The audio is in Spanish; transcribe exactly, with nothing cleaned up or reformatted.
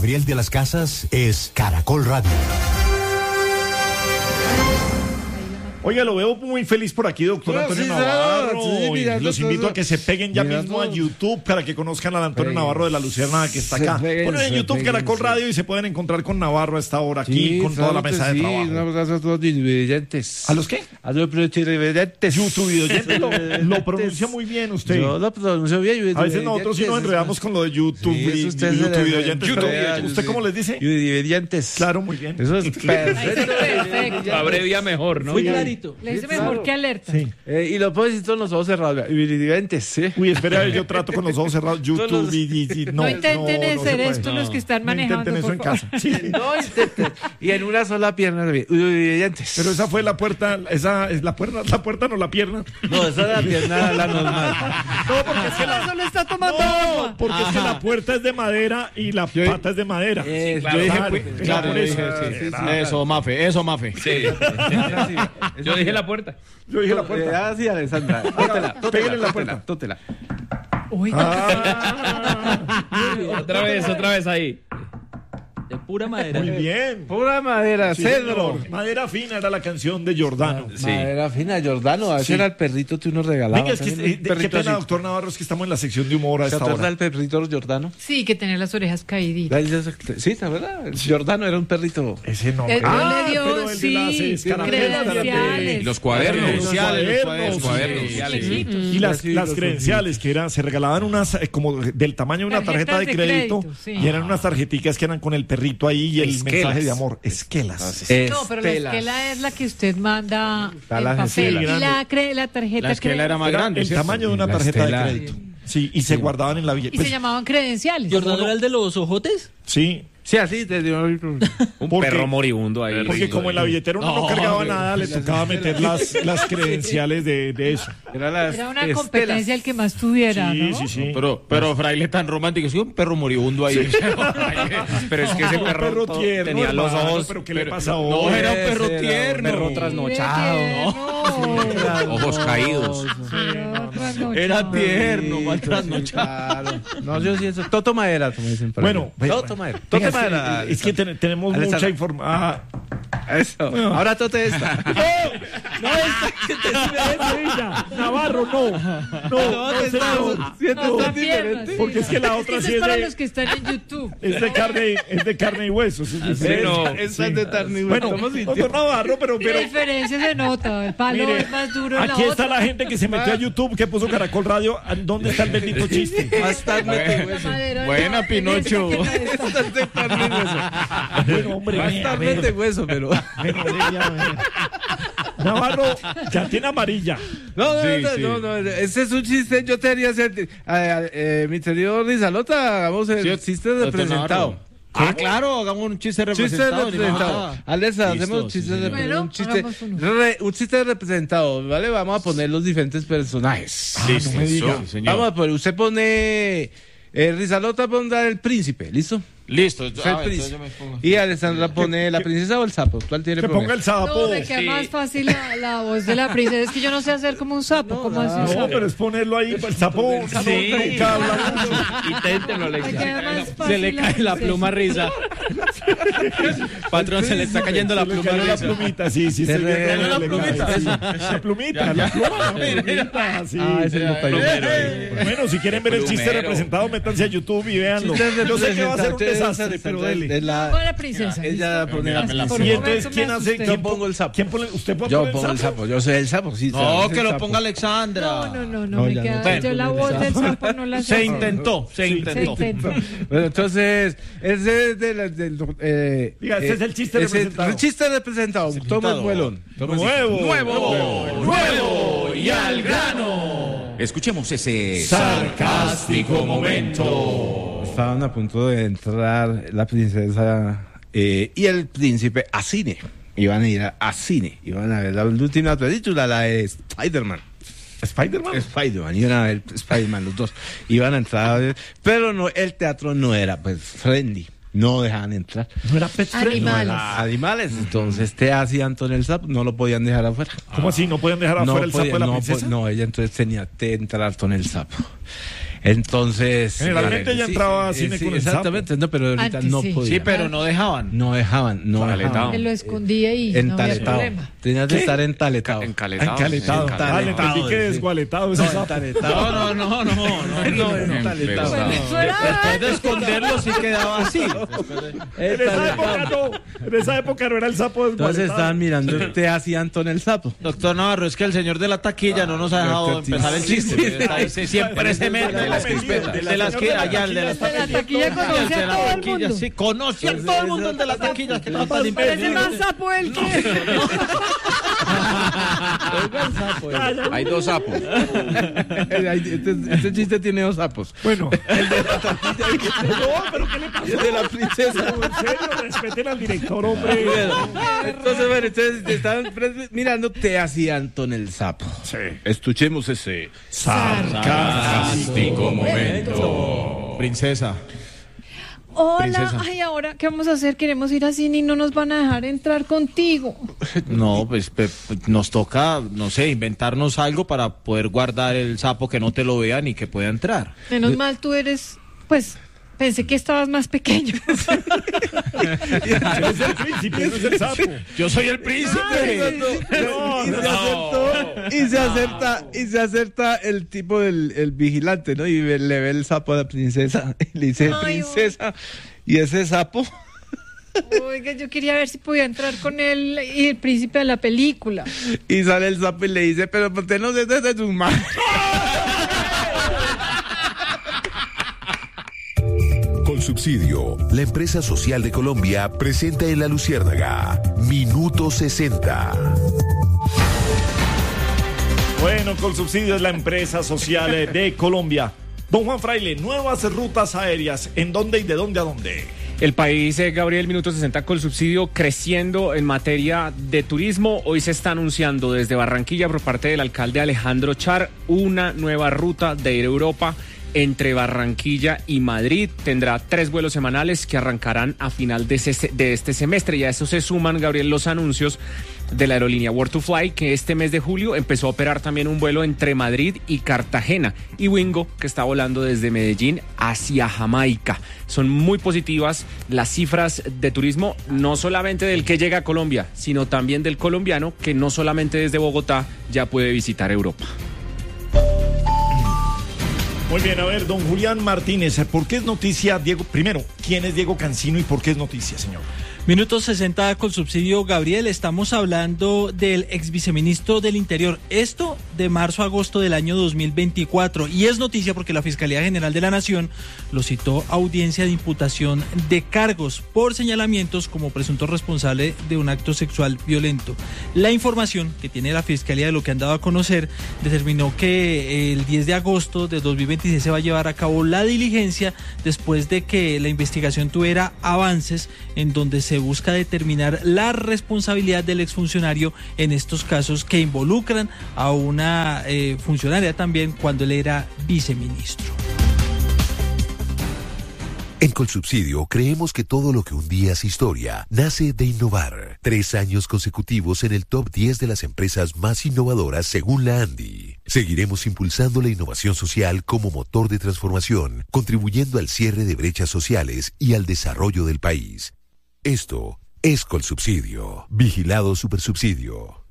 Gabriel de las Casas es Caracol Radio. Oiga, lo veo muy feliz por aquí, doctor No, Antonio sí, Navarro. sí, mira, Los todo, invito a que se peguen ya mira, mismo a todo. YouTube para que conozcan al Antonio Peguen, Navarro de la Luciérnaga que está se acá. peguen, Ponen en se YouTube peguen, Caracol sí. Radio y se pueden encontrar con Navarro a esta hora aquí con toda la claro mesa que de sí, trabajo. un abrazo a todos los televidentes. ¿A los qué? A los televidentes. YouTube oyente lo, lo pronuncia muy bien usted. Yo lo pronuncio bien. A veces nosotros sí nos enredamos con lo de YouTube Sí, y eso usted y se YouTube le- oyentes. YouTube, pero, sí. ¿usted cómo les dice? Televidentes. Claro, muy bien. Eso es perfecto. Perfecto. Abrevia mejor, ¿no? Muy clarito. Le dice mejor que alerta. Sí. Eh, y lo puedo decir con los ojos cerrados. Televidentes, sí. Uy, espera, a ver, yo trato con los ojos cerrados. YouTube Todos los- y, y- y- no, No, intenten no, no se hacer puede. esto los que están No manejando. intenten eso en por favor. casa. Sí. No intenten. Y en una sola pierna. Televidentes. Pero esa fue la puerta, esa es la puerta, la puerta no la pierna. No, esa es la pierna, la normal. No, porque es que la, Solo está tomando no, agua. porque es que la puerta es de madera y la Yo- pata es de madera. Eh, claro, yo dije, claro, pues, Claro, por yo eso. dije, sí, Sí, sí, claro. Eso, Mafe, eso, Mafe. Sí. Yo dije la puerta. Yo dije la puerta. Ah, sí, Alessandra. Tótela, tótela, Pégale en la tótela, puerta. tótela. Uy, Ah, Otra vez, otra vez ahí. De pura madera. muy bien. Pura madera, Sí, cedro. señor. Madera fina era la canción de Giordano. Sí. Madera fina, Jordano. A ese Sí. era el perrito que uno regalaba. Venga, es que también, eh, un qué perrito pena, así. doctor Navarro, es que estamos en la sección de humor a ¿Se esta acuerda hora. del perrito Jordano? sí, que tener las orejas caíditas. Sí, ¿te acuerdas? Jordano era un perrito. Ese no. Él Ah, le dio, pero el de las sí, escarapelas credenciales. también. Y los cuadernos. Los Credenciales, cuadernos, los cuadernos. sí. Credenciales, sí. Y las, Sí, las los credenciales que eran, se regalaban unas eh, como del tamaño de una Tarjetas tarjeta de de crédito, crédito, sí. y eran unas tarjeticas que eran con el perrito ahí y el Esquelas. mensaje de amor. Esquelas. No, pero la esquela es la que usted manda Está en la papel. esquela. Y la, cre- la tarjeta La esquela cre- era más Era grande. el ¿cierto? tamaño de una La tarjeta estela. de crédito. Sí, y se guardaban en la Y billetera. se llamaban credenciales. ¿Jordano era el de los ojotes? Sí, Sí, así te dio. Un Porque- perro moribundo ahí. porque como en la billetera uno no, No, cargaba hombre. nada, le tocaba meter las, las credenciales de, de eso. Era, las Era una estelas. competencia el que más tuviera, Sí, ¿no? sí, sí. Pero, pero fraile tan romántico, sí, un perro moribundo ahí. Pero es que ese Un perro, perro todo- tierno, tenía los hermano, ojos. pero ¿qué le pasa a hoy? No, era un Ese perro era un tierno. perro trasnochado. Tierno. Ojos caídos. Era tierno, mal trasnochado. Claro. No, yo sí eso. Toto madera, como dicen por ahí. Bueno, venga, Toto madera. venga, Toto madera. es que ten- tenemos Alessandra. mucha información. Eso. Ahora tote esta. No, esta que te sube ella. Navarro, no. No, no, será no, siento No, muy está pierna, diferente. sí. Porque es que la otra Eso sí es es para de, los que están en YouTube. es de carne, es de carne y huesos. Es diferente. no. Esta es de carne y hueso. Bueno, Estamos doctor sintiendo. Navarro, pero, Y la pero diferencia se nota. El palo mire, es más duro en la aquí está otra. la gente que se metió a YouTube, que puso Caracol Radio. ¿Dónde está el bendito chiste? Bastante La hueso. madera, Buena, no, Pinocho. en esta que no está. Bastante carne y hueso. Bueno, hombre, vea, Bastante vea, hueso, pero. vea, vea, vea. Navarro ya tiene amarilla. No, no, Sí, no, sí. no, no, ese es un chiste. Yo te haría hacer. Eh, eh, mi querido Rizalota, hagamos el Sí, chiste de doctor presentado. Navarro. Ah, claro, hagamos un chiste Chiste representado. representado. Alesa, Listo, hacemos sí, chistes de señor. Bueno, un chiste, hagamos uno. re- un chiste representado, ¿vale? Vamos a poner los diferentes personajes. Listo, no me diga. sí, señor. Vamos a poner, usted pone. Eh, Rizalota pondrá el príncipe, ¿listo? Listo. Usted Ah, el entonces príncipe. yo me pongo. Y Alessandra pone que- la que- princesa o el sapo. ¿Cuál tiene Que ponga el sapo. No, me queda Sí. más fácil la, la voz de la princesa. Es que yo no sé hacer como un sapo. ¿Cómo hace un No, sapo? pero es ponerlo ahí. El sapo no, Sí. nunca habla mucho. Inténtenlo, Me Alexia. queda más fácil Se le cae la princesa. pluma risa. Patrón, se le está cayendo la Se le pluma cayó la risa. plumita, sí, sí. Se estoy le- viendo la le plumita. cae, sí. La plumita, la pluma, la plumita, sí. Ah, ese no cayó. Bueno, si quieren ver el chiste Plumero. representado, métanse a YouTube y véanlo. Chistes Yo sé que va a ser un representados, desastre, pero dele. Es la- Con la princesa. Ella pone la Por princesa. Y un entonces, momento ¿quién me hace? asusté. ¿Quién Yo pongo el sapo. ¿Quién pone? ¿Usted puede Yo poner pongo el sapo, yo soy el sapo, sí. No, sabes que el lo sapo. ponga Alexandra. No, no, no, no, No, me ya queda. no. Yo la voz del sapo no la sé. Se hacer. intentó, se Se intentó. intentó. Bueno, entonces, ese es de la- del. Eh, Diga, ese es el chiste ese- representado. El chiste representado. Toma el vuelón. Nuevo. Nuevo, nuevo y al grano. Escuchemos ese Sarcástico momento. Estaban a punto de entrar la princesa eh, y el príncipe a cine. Iban a ir a, a cine. Iban a ver la última película, la de Spider-Man. ¿Spider-Man? Spider-Man, iban a ver Spider-Man los dos. Iban a entrar a ver, pero no, el teatro no era pues friendly. No dejaban entrar. No era pet friendly. Animales. A animales. Entonces, te hacía Antonio el sapo, no lo podían dejar afuera. ¿Cómo así? ¿No pueden dejar afuera el sapo podía- de la no, princesa? po- no, ella entonces tenía que entrar con el sapo. Entonces... Generalmente eh, ya sí, entraba a sí, cine sí, con el exactamente, no, pero ahorita Antes no sí. podía. Sí, pero no dejaban. No dejaban, no Taletado. dejaban. Se lo escondía y no había Entaletado. problema. Tenías de estar entaletado. Encaletado. Encaletado. Encaletado. Ah, le entendí que sí. desgualetado ese No, sapo. entaletado. No, no, no, no, no. No, entaletado. Bueno, Eso era Después de esconderlo sí quedaba así. En esa época no. En esa época no era el sapo Entonces desgualetado. estaban mirando te hacía Antón el sapo. Doctor Navarro, es que el señor de la taquilla no nos ha dejado Doctor, empezar el sí, chiste. sí, Está- ese siempre se mete. De las crispetas. De las que allá, el de las De la taquilla El conoce de a la todo el taquilla, mundo. sí, conoce a todo el mundo el de las taquillas. Que no tan Parece más sapo el que... Hay dos sapos. Este, este chiste tiene dos sapos. Bueno. El de la taquilla y No, pero ¿qué le pasó? el de la princesa. En serio, respeten al director, hombre. Entonces, bueno, entonces estaban pre- mirando te hacía Antón el sapo. Sí. Escuchemos ese. Fantástico momento. Princesa. Hola, Princesa. ay, ahora, ¿qué vamos a hacer? Queremos ir a cine y no nos van a dejar entrar contigo. No, pues pe- nos toca, no sé, inventarnos algo para poder guardar el sapo que no te lo vean y que pueda entrar. Menos mal tú eres, pues, pensé que estabas más pequeño. Es el príncipe, no es el sapo. Yo soy el príncipe. No, y, no, se acertó, y se acerta y se acerta el tipo del el vigilante, ¿no? Y ve- le ve el sapo a la princesa y le dice, Ay, princesa, y ese sapo Oiga, yo quería ver si podía entrar con él y el príncipe de la película. y sale el sapo y le dice, pero usted no se desde sus manos. Colsubsidio, la empresa social de Colombia, presenta en La Luciérnaga Minuto sesenta. Bueno, Colsubsidio es la empresa social eh, de Colombia. Don Juan Fraile, nuevas rutas aéreas. ¿En dónde y de dónde a dónde? El país, eh, Gabriel, Minuto sesenta con subsidio creciendo en materia de turismo. Hoy se está anunciando desde Barranquilla por parte del alcalde Alejandro Char una nueva ruta de ir a Europa entre Barranquilla y Madrid. Tendrá tres vuelos semanales que arrancarán a final de, ese- de este semestre. Y a eso se suman, Gabriel, los anuncios de la aerolínea World to Fly, que este mes de julio empezó a operar también un vuelo entre Madrid y Cartagena, y Wingo, que está volando desde Medellín hacia Jamaica. Son muy positivas las cifras de turismo, no solamente del que llega a Colombia, sino también del colombiano, que no solamente desde Bogotá ya puede visitar Europa. Muy bien, a ver, don Julián Martínez, ¿por qué es noticia Diego? Primero, ¿quién es Diego Cancino y por qué es noticia, señor? Minuto sesenta con subsidio, Gabriel. Estamos hablando del ex viceministro del Interior. Esto de marzo a agosto del año dos mil veinticuatro. Y es noticia porque la Fiscalía General de la Nación lo citó a audiencia de imputación de cargos por señalamientos como presunto responsable de un acto sexual violento. La información que tiene la Fiscalía de lo que han dado a conocer determinó que el diez de agosto de dos mil veintiséis se va a llevar a cabo la diligencia después de que la investigación tuviera avances en donde se busca determinar la responsabilidad del exfuncionario en estos casos que involucran a una eh, funcionaria también cuando él era viceministro. En Colsubsidio creemos que todo lo que un día es historia nace de innovar. Tres años consecutivos en el top diez de las empresas más innovadoras según la ANDI. Seguiremos impulsando la innovación social como motor de transformación, contribuyendo al cierre de brechas sociales y al desarrollo del país. Esto es Colsubsidio. Vigilado Supersubsidio.